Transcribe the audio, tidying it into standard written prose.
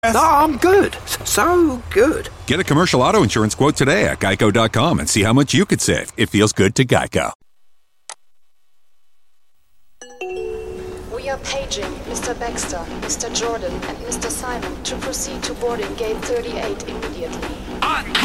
No, I'm good. So good. Get a commercial auto insurance quote today at geico.com and see how much you could save. It feels good to Geico. We are paging Mr. Baxter, Mr. Jordan, and Mr. Simon to proceed to boarding gate 38 immediately.